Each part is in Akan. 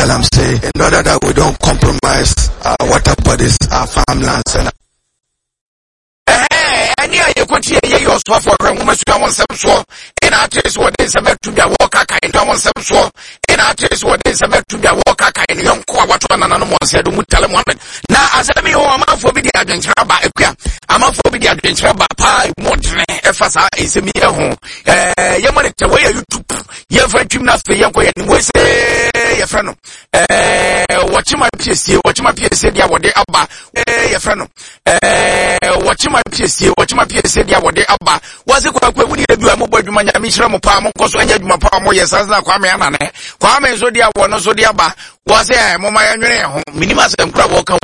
tell them, say, in order that we don't compromise our water bodies, our farmlands, and you could hear your software woman so in our case what is about to be a walker kind of so in our case what is about to be a walker kind of young what one animal said to tell him woman. Now as I mean I'm out for the adventure by I'm out for the adventure by pie modern FSA is a mere home. You want it away you your friend gymnast for young and say your friend watching my PSC, watching my PSC, what they about your friend watching my PSC, watching my PSC, what they about was it quite when you do a mobile Mishram Palm, because when you my palm, yes, as now Kwame Zodia, one of Zodiaba was there, Moma Minimas and Crab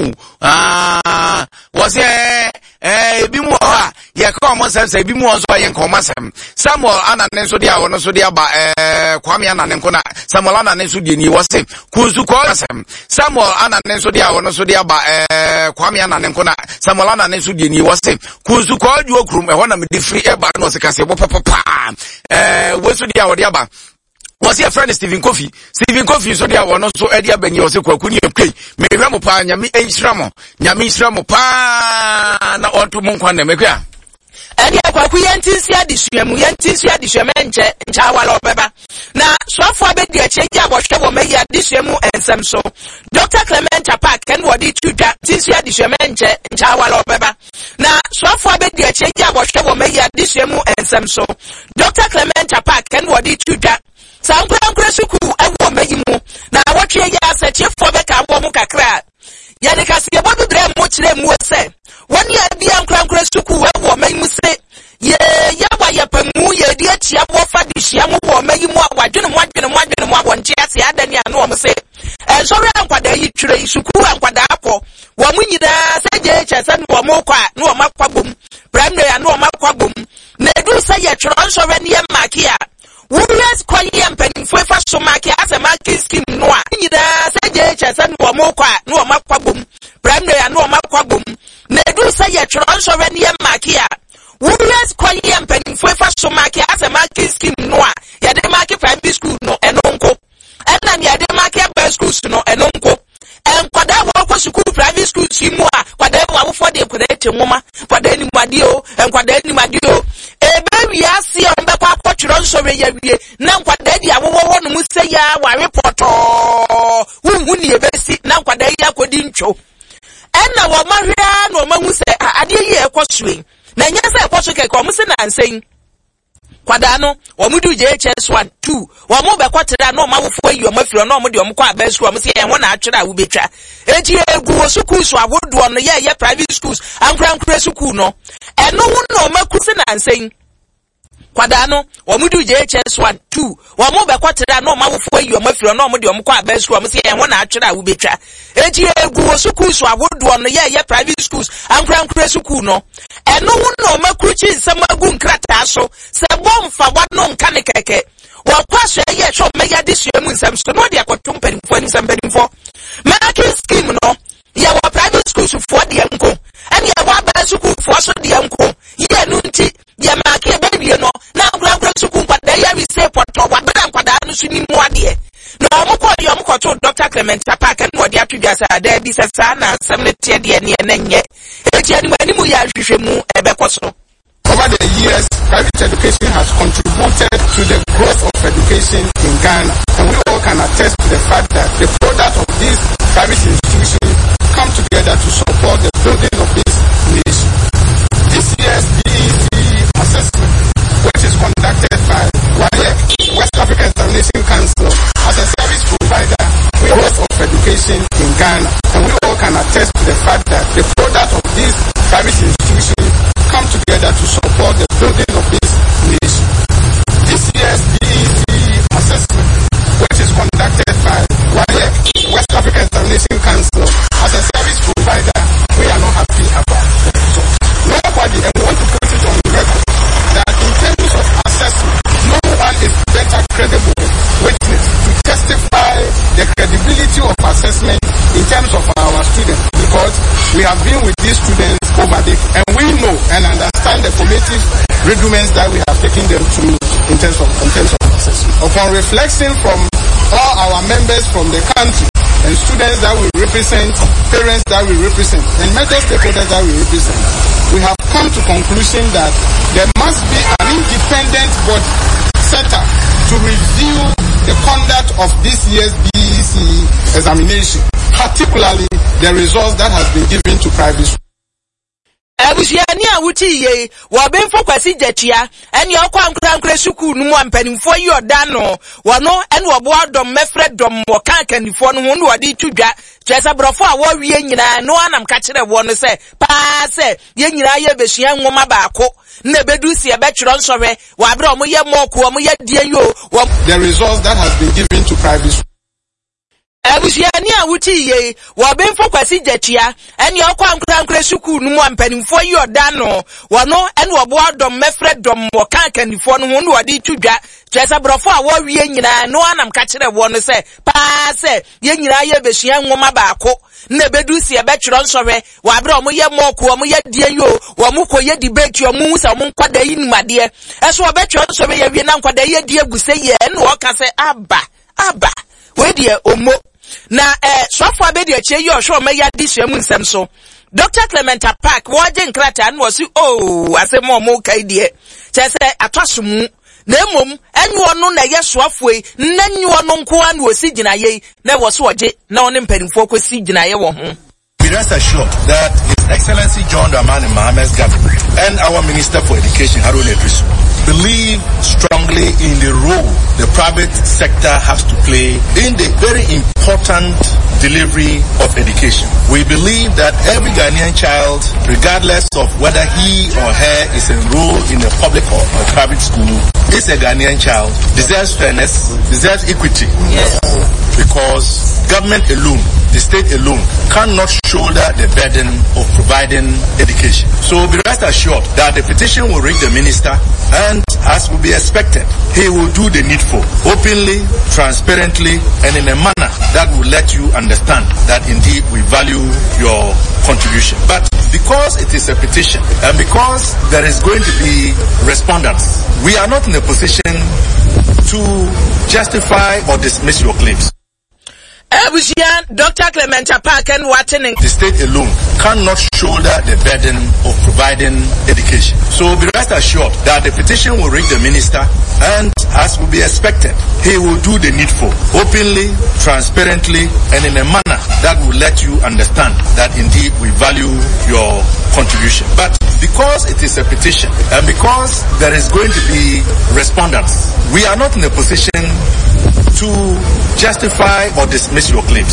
was there. Bimwa, ya kama sasa bimwa zo yen koma sam Samuel ana nenso dia wono so dia ba Kwame ana nenko na Samuel ana nenso dia ni wose kuzu ko sam Samuel ana nenso dia wono so dia ba Kwame ana nenko na Samuel ana nenso dia ni wose kuzu ko ju okrum e ho na me di free e ba no se kase bo papa woso dia wo dia ba was your friend Stephen Kofi so dia wono so e dia banyi wose kwaku ni ekwe me hwe mo pa nyame enhyira pa na onto mo nkwa na mekwa Edia kwaku yentisi adisuamu enche awala obeba na soafo abedi acheja abohwe wo meyi adisuamu ensem so Dr. Clement Park ken wodi tudwa tisi adisuamu enche awala obeba na soafo abedi acheja abohwe wo meyi adisuamu ensem so Dr. Clement Park ken wodi tudwa Sankura suku ewo meyimu na awotwe ya asache fo beka wo mu kakra ya de kase ye bodu dre mo kire mu se woni abia nkura suku ewo meyimu se ye wa ye pamu ye di achia wo fa di hia mo wo meyimu awadwene mo abonche ase adani anu o se ensorry ankwada yi twire suku ankwada akọ wo mu nyida se je chese no mo kwa no makwa bom primary anu o makwa bom na edu se ye twire ensorry ne ye makia Wurias kwali ampeni fwefa somaki as a market scheme noa. Nida seje chesen wa mokwa no makwa bom. Primary no makwa bom. Nedu saye transfer ni makia. Wurias kwali ampeni fwefa somaki as a market scheme noa. Ya de market primary school no enonko. Ena ya de market high school no enonko. Kwada wo school private school simu a kwada wo for de kwada nwoma kwada ni madio kwada ni madio ebe wi ase on be kwa kwotro nso we ya wie na kwada di awowo no mu se ya wa report hu ni ebesi na kwada ya kodi ntwo enna wo mahwea no mahu se ade yi ekosue na nya se ekoso ke ko mu se na ansen kwada no omudu JHS1 2 wo mo be kwotera no mawofo yi o mafiro no mo de o mo kwa ba school mo se en wona atwera wo betwa eji egu school so awodo no ye private schools ankra school no eno hu no makusi na ansen kwada no omudu JHS1 2 wo mo be kwotera no mawofo yi o mafiro no mo de o mo kwa ba school mo se en wona atwera wo betwa eji egu school so awodo no ye private schools ankra school no eno hu no makuchi samagu nkrata so se bomfa wano nkane keke wakwaso ye sho meya disuamu nsam so no dia kwatumpen fo nsam bedinfo market scheme no ya wa private schools for dia nko and ya wa ba school for so dia nko ye no nti ya market baby no na grandgrand school kwada ya we say poto wa beda kwada no so ni mu ade no mo ko to Dr. Clement Park and wodi atudwa sa da bi sesa na nsam ne tie de ne enye eti ani mani mu ya hwehwemu ebekoso. Over the years, private education has contributed to the growth of education in Ghana, and we all can attest to the fact that the product of these private institutions come together to support the building of this nation. This year's DEC assessment, which is conducted by West African Examination Council as a service provider with growth of education in Ghana, and we all can attest to the fact that the product of these private institutions come together to support the building of this nation. This year's DEC assessment, which is conducted by West African Examination Council as a service provider, we are not happy about. So, nobody, and we want to put it on record, that in terms of assessment, no one is better credible witness to testify the credibility of assessment in terms of our students, because we have been with these students over the, and we know and understand the formative rudiments that we have taken them through in terms of assessment. Upon reflection from all our members from the country, students that we represent, parents that we represent, and major stakeholders that we represent, we have come to conclusion that there must be an independent body set up to review the conduct of this year's BEC examination, particularly the results that has been given to private schools. Abusiani awuti ye wabemfo kwasi jetia eni okwa nkran suku nu ampanimfo yi odano wono eni obo adom mefredom woka kanifo no ho wadi tudwa twesa brofo a wo wie nyina no anam ka kire wo no se pa se ye nyina ye besua nwoma baako na bedu si ebe twiro nsohwe wa bra omo ye moku omo ye die yo the results that has been given to private schools. Abusiani awuti ye wabemfo kwasi jetia eni okwa nkran suku nu ampanimfo yi odano wono eni obo adom mefredom woka kanifo no ho wadi tudwa twesa brofo a wo wie nyina no anam ka kire wo no se pa se ye nyina ye besua nwoma baako na bedu si ebe twiro nsohwe wa bra omo ye moku omo ye die yo wo mo koye debate omo hu se omo nkwada yi numade eso obe twiro nsohwe ye wie na nkwada ye die guse ye eni wo ka se aba we die omo na swafo abedi eche yi ohwo me ya disuamu nsem so Dr. Clement Park woje nkrata na wosi asemo mo kai die chese atwasomu na emom enwo no na ye swafo yi na nwo no nko an wosi gina ye na wosi oje na oni mpanimfo kosi gina ye wo ho. Rest assured that His Excellency John Dramani Mohamed's government and our Minister for Education, Haruna Iddrisu, believe strongly in the role the private sector has to play in the very important delivery of education. We believe that every Ghanaian child, regardless of whether he or her is enrolled in a public or a private school, is a Ghanaian child, deserves fairness, deserves equity. Yes. Because government alone, the state alone, cannot shoulder the burden of providing education. So be rest assured that the petition will reach the minister, and as will be expected, he will do the needful, openly, transparently, and in a manner that will let you understand that indeed we value your contribution. But because it is a petition, and because there is going to be respondents, we are not in a position to justify or dismiss your claims. Abusian Dr. Clement Park and Wattening. The state alone cannot shoulder the burden of providing education. So be rest assured that the petition will reach the minister, and as will be expected, he will do the needful, openly, transparently, and in a manner that will let you understand that indeed we value your contribution. But because it is a petition, and because there is going to be respondents, we are not in a position to justify or dismiss your claims.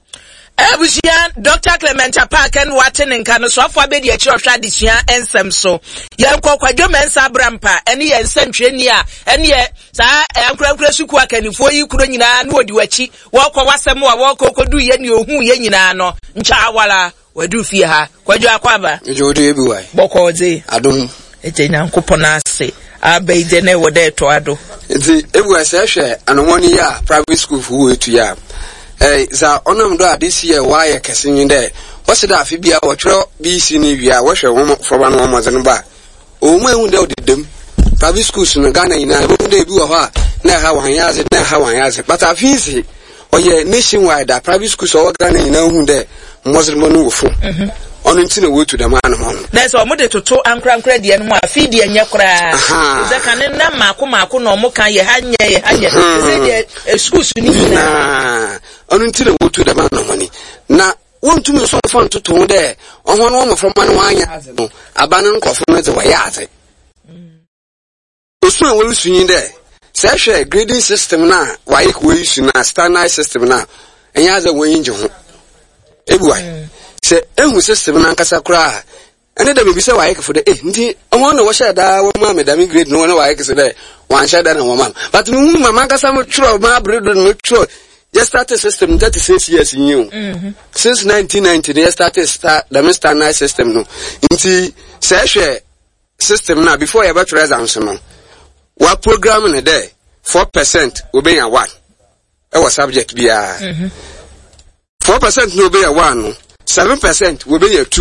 Abusian Dr. Clement Park and Wattening can so for be a church tradition and some so. Yanko Kwadwo Mensa Brampa, and ye Centrania, and ye, sir, and Krankrasuka can for you could no do a chi, walk or was some more walk or do yen you who yenino, Nchawala, where do fear her, Kwadwo Aquaba, Jody everywhere. Bokoze, I don't. It's in Uncle Ponase. Abe dene wo de to ado. Nti everywhere say hwe and 1 year private school who to ya. Za onam do this year why kese nyin de. What's that afi bia wo twero BC ni wia wo hwe wo for one wo mo ba. O mu ehun de odidem. Private schools no Ghana ina wo de bi wo ha na ha wan yaze na ha wan yaze. But afisi oye nationwide private schools o Ghana ina ehun de Muslim no wo fu. On into wo to the man on. There's a mode to ankra de no feed de nya kra. Ze kan na mako no mo kan ye hanye ze de schools ni na on into wo to the man on money. Na won to me so fun to de on one from man wan ya no abanan ko from ze wa ya ze. Osun wo sunyin de say hwe grading system na wa ye ko issue na standard system na enya ze wo yinje ho. Ebuwa se ehu system na nkasa kura ene da bibi se wa yake for the nti omo na wo shada wo ma medami grade no na wa yake se de wan shada na wo ma but me hu mama nkasa mo tro ma bredo no tro just started system 36 years in you since 1990 they started the standard system no nti se hwe system na before you about exams no wa program na there 4% will be a 1 e was subject be a 4% no be a 1 7% will be a 2.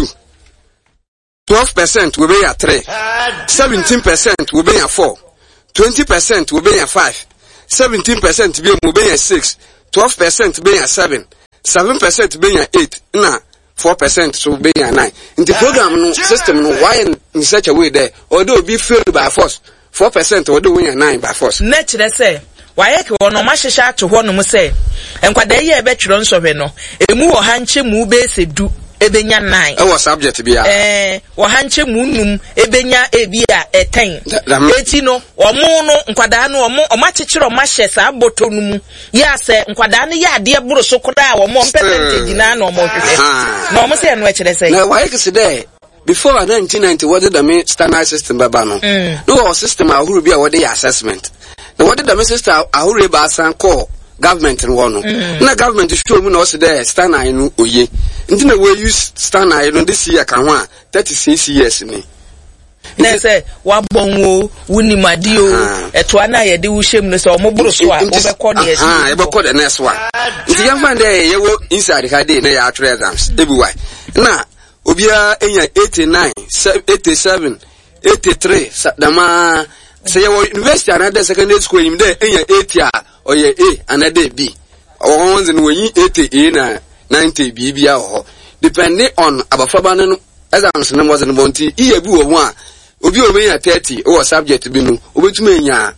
12% will be a 3. 17% will be a 4. 20% will be a 5. 17% will be a 6. 12% will be a 7. 7% being 8 na 4% so being 9 in the program no system no why in such a way there although be filled by force 4% or do win 9 by force nature say why ke wono mahihya to ho no mu say enkwada ye be twiro nsohwe no emu wo hanche mu be sedu ebenya 9 e was subject bia wo hanche mu num ebenya ebia 10 eti no omo no nkwada no omo chichiro mahye sa boto no mu ya se nkwada no ya ade buru so koda omo percentage na na omo hwehwe na omo se no ekire say na why ke se there before 1990 what did the standard system baba no no system ahuru bia what the assessment na what did the system ahuru ba san call government no no na government show mu na also there standard no oye ntina we use standard no this year kan ho 36 years ni na say wa bonwo wunimadi o eto ana ye de wo hyem no say omoboro so a obekọ na yes e bekọ the next one nti yan find there ye wo inside ka dey na ya actual exams everywhere na obia enya 89 87 83 dama say your university another secondary school him there enya 80 or ye A another B or ones in when 80 A na 90 B bia ho depending on abafaba no exams no was in bonti e bi wo one obi omenya 30 or subject bi no obetuma enya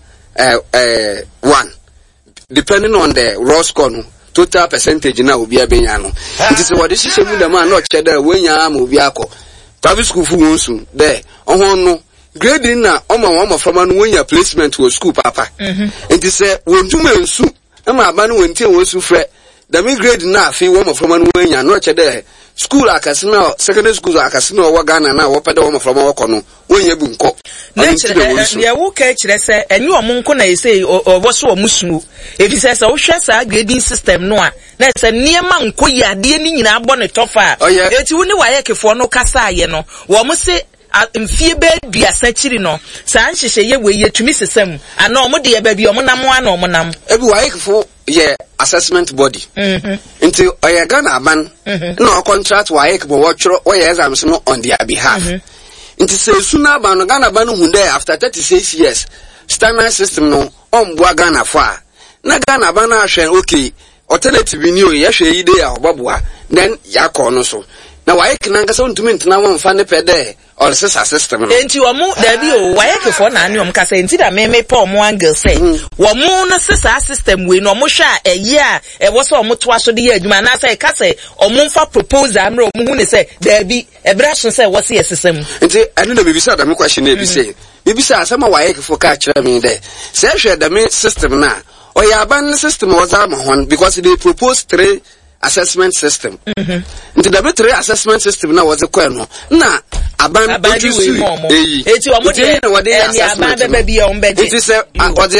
1 depending on the raw score no total percentage na obi abenya no it is what this is mu dem na cheda wenya ma obi akọ private school fu wonsu there ohon no grading na oma fama no wenya placement wo school papa it is wontuma nsu ma aba no wontie wonsu frɛ the grade na afi wo fama no wenya no cheda school akasina secondary school akasina wo Ghana na wo pede wo fama wo kɔ no wenya bu nkɔ ya wo ka kire se enyi omunko na ese obo so omusunu efise se wo hwɛ sa grading system no a na se niema nko yade ni nyina abɔ ne tofa eti wo ni waye kefo no kasa ye no wo mo se mfie be duasa chiri no sa nhyehyɛ ye we yetumi sesam ana omo de ye ba bi omo nam ana omo nam ebi waye kefo ye assessment body nti oye Ghana aban na contract waye kefo wo tworo wo ye exams no on their behalf nti se suna ba no Ghana ba no hu there after 36 years standard system no on boa Ghana fa na Ghana ba na ahwe okay alternative ni o ye hwe yi dey a obaboa then yakọ no so na waye kina ngasa ntumi ntena won fa ne pede or system no enti wo mu da bi o waye kefo na ani om kasa enti da me pa omo angle say wo mu no system we no mo hwa eyi a e wo so omo to aso de ya adwuma na say kasa omo mfa proposal amre omo hu ne say da bi e brashin say wo se system enti ani na bibisa da me question na bi say bibisa asama waye kefo ka kira me de say hwe da me system na o ya ban system was am hon because they propose 3 assessment system nti da betre assessment system na was ekwa no na aban produce eti omo de assessment aban bebe bia ombe eti se